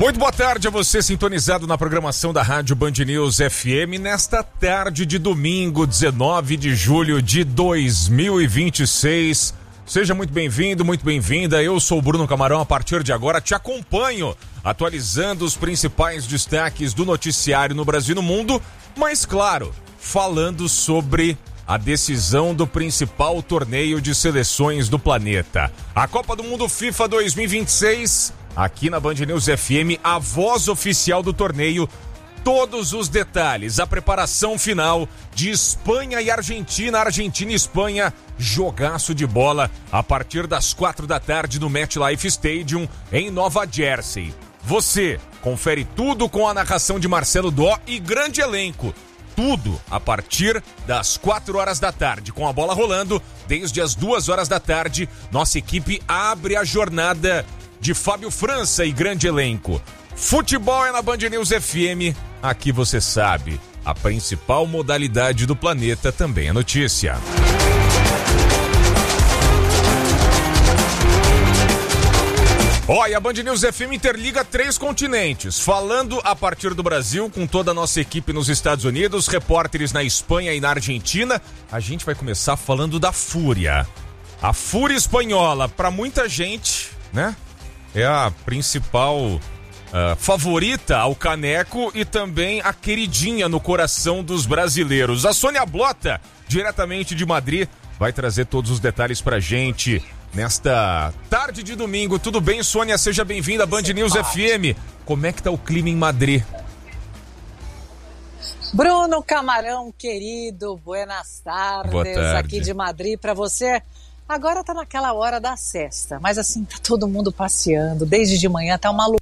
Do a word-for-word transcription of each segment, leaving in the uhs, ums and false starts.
Muito boa tarde a você sintonizado na programação da Rádio Band News F M nesta tarde de domingo, dezenove de julho de dois mil e vinte e seis. Seja muito bem-vindo, muito bem-vinda. Eu sou o Bruno Camarão. A partir de agora te acompanho, atualizando os principais destaques do noticiário no Brasil e no mundo, mas claro, falando sobre a decisão do principal torneio de seleções do planeta. A Copa do Mundo FIFA dois mil e vinte e seis, aqui na Band News F M, a voz oficial do torneio, todos os detalhes, a preparação final de Espanha e Argentina, Argentina e Espanha, jogaço de bola a partir das quatro da tarde no MetLife Stadium em Nova Jersey. Você confere tudo com a narração de Marcelo Dó e grande elenco. Tudo a partir das quatro horas da tarde, com a bola rolando desde as duas horas da tarde. Nossa equipe abre a jornada de Fábio França e grande elenco. Futebol é na Band News F M. Aqui você sabe, a principal modalidade do planeta também é notícia. Olha, a Band News F M interliga três continentes, falando a partir do Brasil, com toda a nossa equipe nos Estados Unidos, repórteres na Espanha e na Argentina. A gente vai começar falando da Fúria. A Fúria espanhola, para muita gente, né, é a principal uh, favorita ao caneco e também a queridinha no coração dos brasileiros. A Sônia Blota, diretamente de Madrid, vai trazer todos os detalhes pra gente nesta tarde de domingo. Tudo bem, Sônia? Seja bem-vinda à Band News F M. Como é que tá o clima em Madrid? Bruno Camarão, querido, buenas tardes. Boa tarde. Aqui de Madrid para você. Agora tá naquela hora da sesta, mas assim, tá todo mundo passeando. Desde de manhã tá uma lua.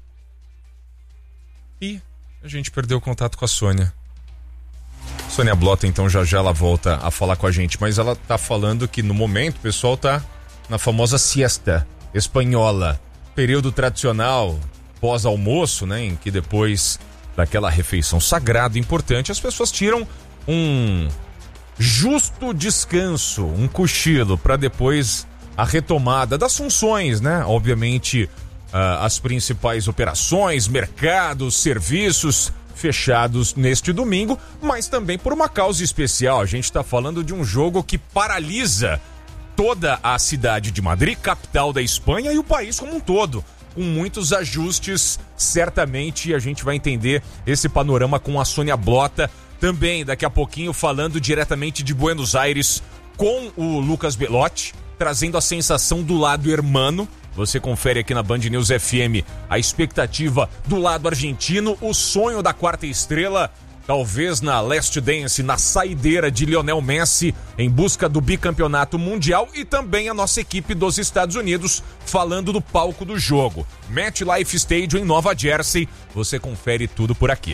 E a gente perdeu o contato com a Sônia. Sônia Blota, então, já já ela volta a falar com a gente, mas ela tá falando que no momento o pessoal tá na famosa siesta espanhola, período tradicional pós-almoço, né, em que depois daquela refeição sagrada importante, as pessoas tiram um justo descanso, um cochilo, para depois a retomada das funções, né? Obviamente, uh, as principais operações, mercados, serviços fechados neste domingo, mas também por uma causa especial. A gente está falando de um jogo que paralisa toda a cidade de Madrid, capital da Espanha, e o país como um todo, com muitos ajustes. Certamente a gente vai entender esse panorama com a Sônia Blota. Também, daqui a pouquinho, falando diretamente de Buenos Aires com o Lucas Belotti, trazendo a sensação do lado hermano. Você confere aqui na Band News F M a expectativa do lado argentino, o sonho da quarta estrela, talvez na Last Dance, na saideira de Lionel Messi em busca do bicampeonato mundial, e também a nossa equipe dos Estados Unidos falando do palco do jogo. MetLife Stadium em Nova Jersey. Você confere tudo por aqui.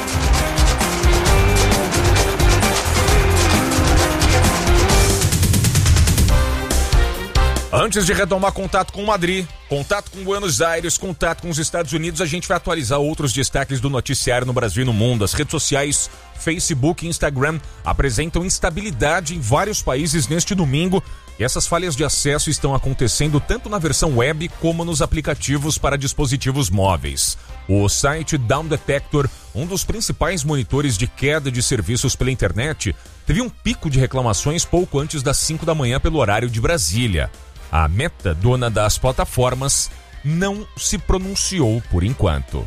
Antes de retomar contato com Madrid, contato com Buenos Aires, contato com os Estados Unidos, a gente vai atualizar outros destaques do noticiário no Brasil e no mundo. As redes sociais, Facebook e Instagram, apresentam instabilidade em vários países neste domingo, e essas falhas de acesso estão acontecendo tanto na versão web como nos aplicativos para dispositivos móveis. O site Down Detector, um dos principais monitores de queda de serviços pela internet, teve um pico de reclamações pouco antes das cinco da manhã pelo horário de Brasília. A Meta, dona das plataformas, não se pronunciou por enquanto.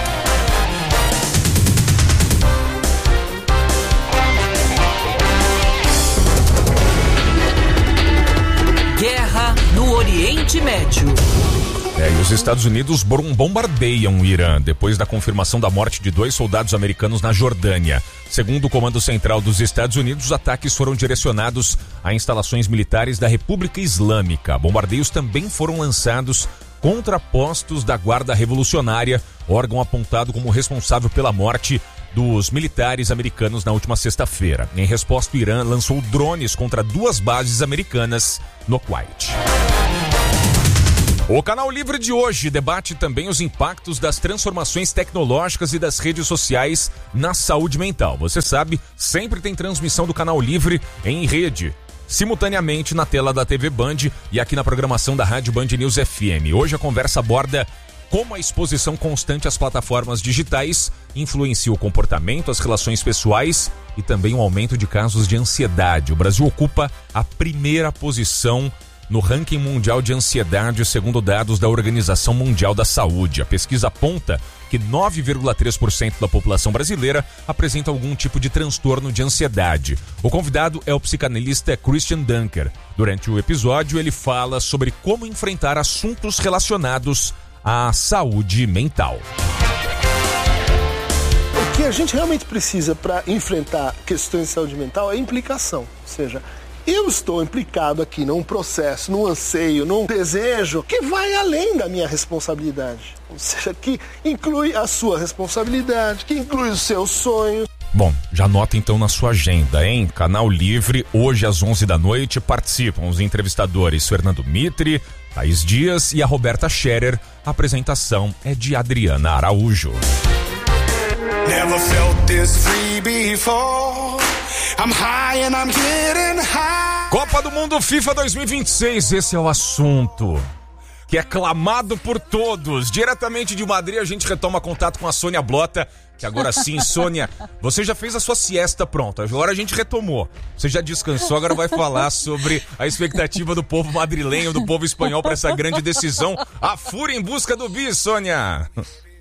Guerra no Oriente Médio. É, e os Estados Unidos bombardeiam o Irã depois da confirmação da morte de dois soldados americanos na Jordânia. Segundo o Comando Central dos Estados Unidos, os ataques foram direcionados a instalações militares da República Islâmica. Bombardeios também foram lançados contra postos da Guarda Revolucionária, órgão apontado como responsável pela morte dos militares americanos na última sexta-feira. Em resposta, o Irã lançou drones contra duas bases americanas no Kuwait. O Canal Livre de hoje debate também os impactos das transformações tecnológicas e das redes sociais na saúde mental. Você sabe, sempre tem transmissão do Canal Livre em rede, simultaneamente na tela da T V Band e aqui na programação da Rádio Band News F M. Hoje a conversa aborda como a exposição constante às plataformas digitais influencia o comportamento, as relações pessoais e também o aumento de casos de ansiedade. O Brasil ocupa a primeira posição no ranking mundial de ansiedade, segundo dados da Organização Mundial da Saúde. A pesquisa aponta que nove vírgula três por cento da população brasileira apresenta algum tipo de transtorno de ansiedade. O convidado é o psicanalista Christian Dunker. Durante o episódio, ele fala sobre como enfrentar assuntos relacionados à saúde mental. O que a gente realmente precisa para enfrentar questões de saúde mental é implicação, ou seja, eu estou implicado aqui num processo, num anseio, num desejo que vai além da minha responsabilidade. Ou seja, que inclui a sua responsabilidade, que inclui os seus sonhos. Bom, já anota então na sua agenda, hein? Canal Livre, hoje às onze da noite, participam os entrevistadores Fernando Mitre, Thaís Dias e a Roberta Scherer. A apresentação é de Adriana Araújo. Never felt this free before. I'm high and I'm getting high. Copa do Mundo FIFA dois mil e vinte e seis, esse é o assunto que é clamado por todos. Diretamente de Madrid, a gente retoma contato com a Sônia Blota, que agora sim, Sônia, você já fez a sua siesta, pronto, agora a gente retomou. Você já descansou, agora vai falar sobre a expectativa do povo madrilenho, do povo espanhol para essa grande decisão. A fúria em busca do bis, Sônia.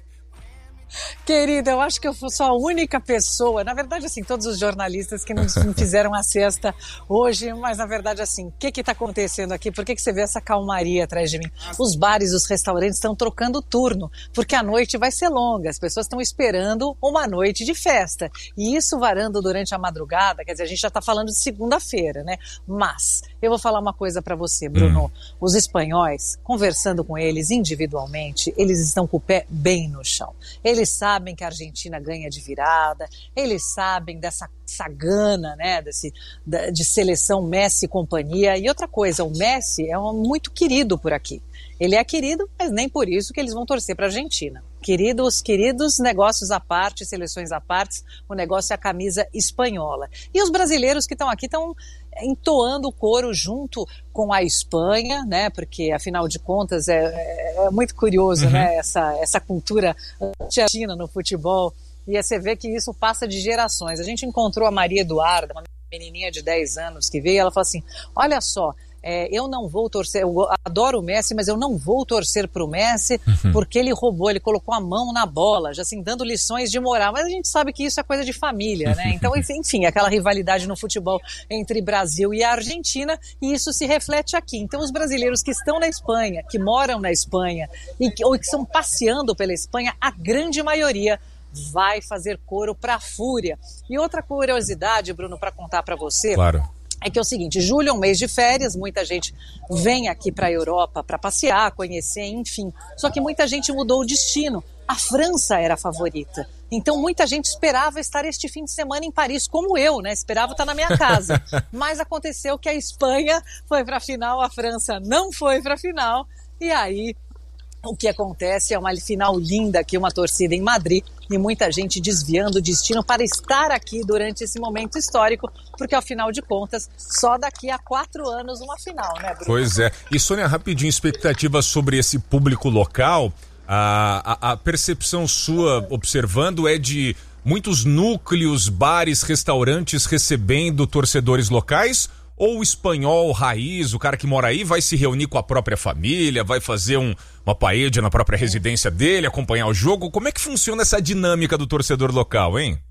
Querida, eu acho que eu sou a única pessoa, na verdade, assim, todos os jornalistas que não fizeram a siesta hoje, mas na verdade, assim, o que que tá acontecendo aqui? Por que que você vê essa calmaria atrás de mim? Os bares, os restaurantes estão trocando turno, porque a noite vai ser longa, as pessoas estão esperando uma noite de festa, e isso varando durante a madrugada, quer dizer, a gente já tá falando de segunda-feira, né? Mas, eu vou falar uma coisa pra você, Bruno, hum. os espanhóis, conversando com eles individualmente, eles estão com o pé bem no chão, eles Eles sabem que a Argentina ganha de virada, eles sabem dessa sagana, né, desse, de seleção Messi e companhia. E outra coisa, o Messi é um, muito querido por aqui. Ele é querido, mas nem por isso que eles vão torcer para a Argentina. Queridos, queridos, negócios à parte, seleções à parte, o negócio é a camisa espanhola. E os brasileiros que estão aqui estão entoando o coro junto com a Espanha, né? Porque, afinal de contas, é, é, é muito curioso, uhum. né? Essa, essa cultura argentina no futebol. E você vê que isso passa de gerações. A gente encontrou a Maria Eduarda, uma menininha de dez anos que veio, e ela falou assim, olha só, É, eu não vou torcer, eu adoro o Messi, mas eu não vou torcer pro Messi uhum. porque ele roubou, ele colocou a mão na bola, já assim, dando lições de moral, mas a gente sabe que isso é coisa de família, né? Então, enfim, aquela rivalidade no futebol entre Brasil e Argentina, e isso se reflete aqui. Então, os brasileiros que estão na Espanha, que moram na Espanha, e que, ou que estão passeando pela Espanha, a grande maioria vai fazer coro pra fúria. E outra curiosidade, Bruno, para contar para você... Claro. É que é o seguinte, julho é um mês de férias, muita gente vem aqui para a Europa para passear, conhecer, enfim. Só que muita gente mudou o destino. A França era a favorita. Então muita gente esperava estar este fim de semana em Paris, como eu, né? Esperava estar na minha casa. Mas aconteceu que a Espanha foi para a final, a França não foi para a final. E aí... O que acontece é uma final linda aqui, uma torcida em Madrid e muita gente desviando o destino para estar aqui durante esse momento histórico, porque afinal de contas, só daqui a quatro anos uma final, né, Bruno? Pois é. E Sônia, rapidinho, expectativa sobre esse público local, a, a, a percepção sua observando é de muitos núcleos, bares, restaurantes recebendo torcedores locais? Ou o espanhol raiz, o cara que mora aí, vai se reunir com a própria família, vai fazer um, uma paella na própria residência dele, acompanhar o jogo? Como é que funciona essa dinâmica do torcedor local, hein?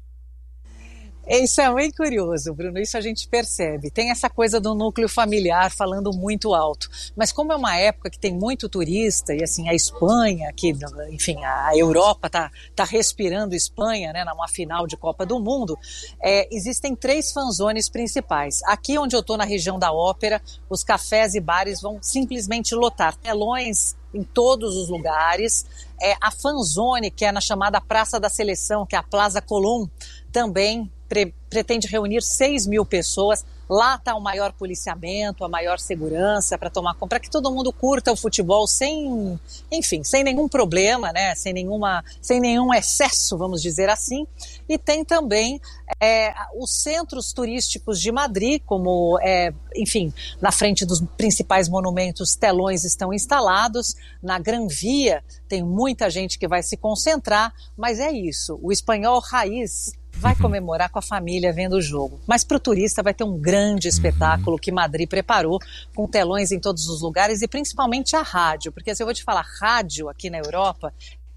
Isso é muito curioso, Bruno, isso a gente percebe. Tem essa coisa do núcleo familiar falando muito alto. Mas como é uma época que tem muito turista, e assim, a Espanha, que, enfim, a Europa tá, tá respirando Espanha, né, numa final de Copa do Mundo, é, existem três fanzones principais. Aqui onde eu tô, na região da Ópera, os cafés e bares vão simplesmente lotar. Telões em todos os lugares. É, a fanzone, que é na chamada Praça da Seleção, que é a Plaza Colón, também pre- pretende reunir seis mil pessoas. Lá está o maior policiamento, a maior segurança para tomar conta, para que todo mundo curta o futebol sem, enfim, sem nenhum problema, né? Sem nenhuma, sem nenhum excesso, vamos dizer assim. E tem também é, os centros turísticos de Madrid, como, é, enfim, na frente dos principais monumentos, telões estão instalados. Na Gran Via tem muita gente que vai se concentrar, mas é isso. O espanhol raiz vai comemorar com a família vendo o jogo. Mas para o turista vai ter um grande espetáculo uhum. que Madrid preparou, com telões em todos os lugares e principalmente a rádio. Porque se eu vou te falar, rádio aqui na Europa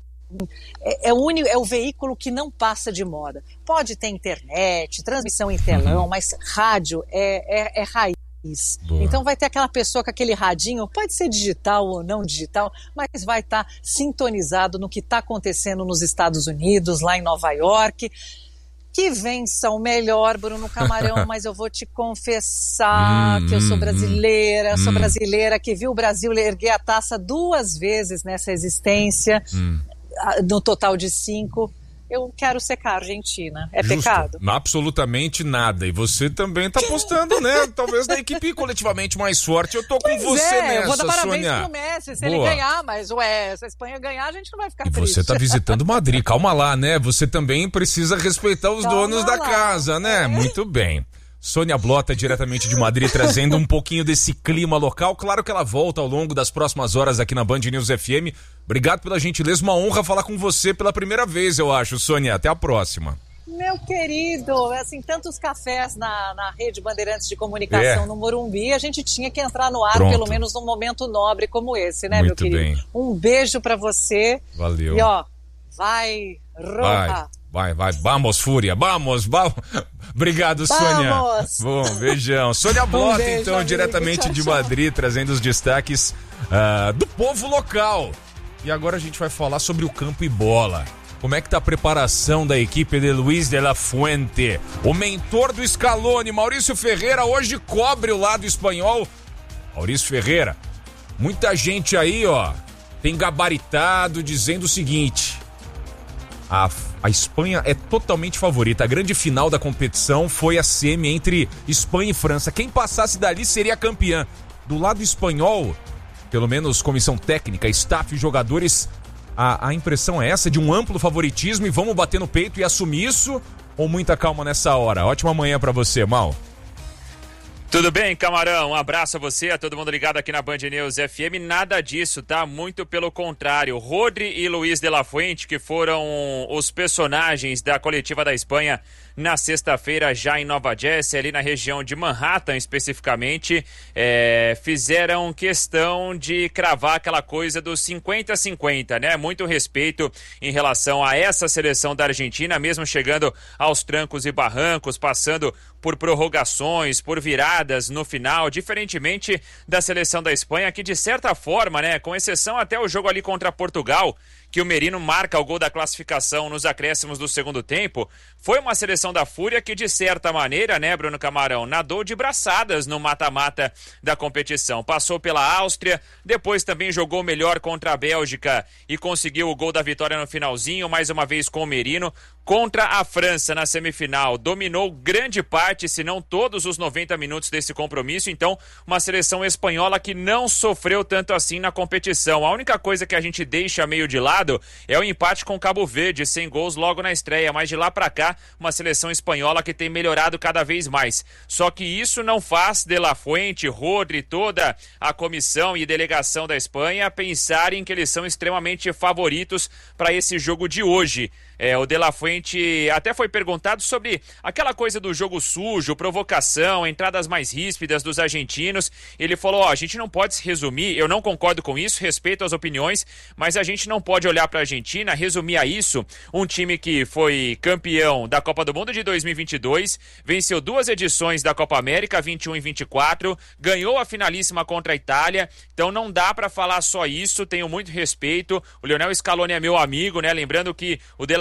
é, é, o único, é o veículo que não passa de moda. Pode ter internet, transmissão em telão, uhum. mas rádio é, é, é raiz. Boa. Então vai ter aquela pessoa com aquele radinho, pode ser digital ou não digital, mas vai estar tá sintonizado no que está acontecendo nos Estados Unidos, lá em Nova York. Que vença o melhor, Bruno Camarão, mas eu vou te confessar hum, que eu sou brasileira, hum, sou brasileira que viu o Brasil erguer a taça duas vezes nessa existência, hum. no total de cinco. Eu quero secar a Argentina. É Justo. Pecado? Absolutamente nada. E você também tá apostando, né? Talvez da equipe coletivamente mais forte. Eu tô com pois você é, nessa, eu vou dar parabéns Sônia. pro Messi, se Boa. ele ganhar, mas ué, se a Espanha ganhar, a gente não vai ficar e triste. Você tá visitando Madrid, calma lá, né? Você também precisa respeitar os calma donos lá. Da casa, né? É. Muito bem. Sônia Blota, diretamente de Madrid, trazendo um pouquinho desse clima local. Claro que ela volta ao longo das próximas horas aqui na Band News F M. Obrigado pela gentileza, uma honra falar com você pela primeira vez, eu acho, Sônia. Até a próxima. Meu querido, assim, tantos cafés na, na Rede Bandeirantes de Comunicação é. no Morumbi, a gente tinha que entrar no ar, Pronto. Pelo menos num momento nobre como esse, né, Muito meu querido? Bem. Um beijo pra você. Valeu. E ó, vai, Roja. Vai, vai, vamos, Fúria, vamos, vamos. Obrigado, Sônia. Vamos. Bom, beijão. Sônia Blota, um beijo, então, amigo. Diretamente tchau, de Madrid, tchau. Trazendo os destaques uh, do povo local. E agora a gente vai falar sobre o campo e bola. Como é que tá a preparação da equipe de Luiz de la Fuente? O mentor do Scaloni, Maurício Ferreira, hoje cobre o lado espanhol. Maurício Ferreira, muita gente aí, ó, tem gabaritado dizendo o seguinte: a, a Espanha é totalmente favorita. A grande final da competição foi a semi entre Espanha e França. Quem passasse dali seria campeã. Do lado espanhol, pelo menos comissão técnica, staff e jogadores, a, a impressão é essa de um amplo favoritismo e vamos bater no peito e assumir isso, ou muita calma nessa hora? Ótima manhã pra você, Mal. Tudo bem, Camarão? Um abraço a você, a todo mundo ligado aqui na Band News F M. Nada disso, tá? Muito pelo contrário. Rodri e Luiz de la Fuente, que foram os personagens da coletiva da Espanha na sexta-feira, já em Nova Jersey, ali na região de Manhattan especificamente, é, fizeram questão de cravar aquela coisa dos cinquenta a cinquenta, né? Muito respeito em relação a essa seleção da Argentina, mesmo chegando aos trancos e barrancos, passando por prorrogações, por viradas no final, diferentemente da seleção da Espanha, que de certa forma, né, com exceção até o jogo ali contra Portugal, que o Merino marca o gol da classificação nos acréscimos do segundo tempo, foi uma seleção da Fúria que, de certa maneira, né, Bruno Camarão, nadou de braçadas no mata-mata da competição. Passou pela Áustria, depois também jogou melhor contra a Bélgica e conseguiu o gol da vitória no finalzinho, mais uma vez com o Merino. Contra a França na semifinal, dominou grande parte, se não todos os noventa minutos desse compromisso. Então, uma seleção espanhola que não sofreu tanto assim na competição. A única coisa que a gente deixa meio de lado é o empate com Cabo Verde, sem gols logo na estreia, mas de lá pra cá, uma seleção espanhola que tem melhorado cada vez mais. Só que isso não faz De La Fuente, Rodri, toda a comissão e delegação da Espanha pensarem que eles são extremamente favoritos para esse jogo de hoje. É, o De La Fuente até foi perguntado sobre aquela coisa do jogo sujo, provocação, entradas mais ríspidas dos argentinos. Ele falou, ó, a gente não pode se resumir, eu não concordo com isso, respeito as opiniões, mas a gente não pode olhar para a Argentina, resumir a isso, um time que foi campeão da Copa do Mundo de dois mil e vinte e dois, venceu duas edições da Copa América, vinte e um e vinte e quatro, ganhou a finalíssima contra a Itália, então não dá para falar só isso, tenho muito respeito, o Lionel Scaloni é meu amigo, né, lembrando que o De La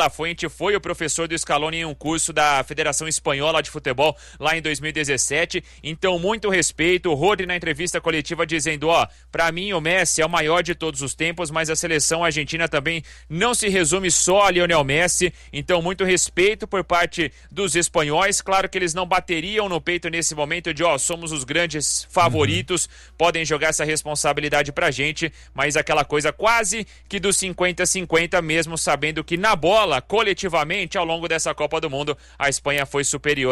La Fuente foi o professor do Scaloni em um curso da Federação Espanhola de Futebol lá em dois mil e dezessete, então muito respeito. O Rodri na entrevista coletiva dizendo, ó, pra mim o Messi é o maior de todos os tempos, mas a seleção argentina também não se resume só a Lionel Messi, então muito respeito por parte dos espanhóis. Claro que eles não bateriam no peito nesse momento de, ó, somos os grandes favoritos, uhum. podem jogar essa responsabilidade pra gente, mas aquela coisa quase que do cinquenta a cinquenta, mesmo sabendo que na bola, coletivamente, ao longo dessa Copa do Mundo, a Espanha foi superior.